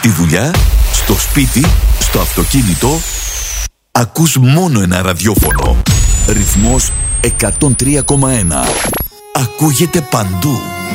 Στη δουλειά, στο σπίτι, στο αυτοκίνητο. Ακούς μόνο ένα ραδιόφωνο. Ρυθμός 103,1. Ακούγεται παντού.